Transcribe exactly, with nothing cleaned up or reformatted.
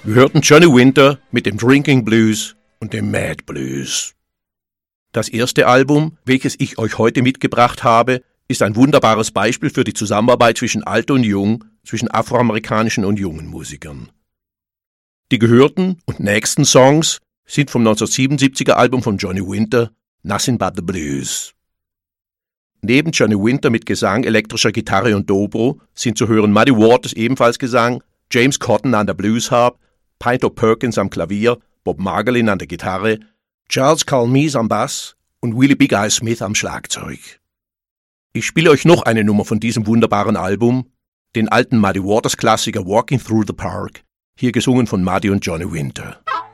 Wir hörten Johnny Winter mit dem Drinking Blues und dem Mad Blues. Das erste Album, welches ich euch heute mitgebracht habe, ist ein wunderbares Beispiel für die Zusammenarbeit zwischen alt und jung, zwischen afroamerikanischen und jungen Musikern. Die gehörten und nächsten Songs sind vom neunzehnhundertsiebenundsiebziger Album von Johnny Winter, Nothing But the Blues. Neben Johnny Winter mit Gesang, elektrischer Gitarre und Dobro sind zu hören Muddy Waters ebenfalls Gesang, James Cotton an der Bluesharp, Pinto Perkins am Klavier, Bob Margolin an der Gitarre, Charles Calmes am Bass und Willie Big Eye Smith am Schlagzeug. Ich spiele euch noch eine Nummer von diesem wunderbaren Album, den alten Muddy Waters Klassiker Walking Through the Park, hier gesungen von Muddy und Johnny Winter.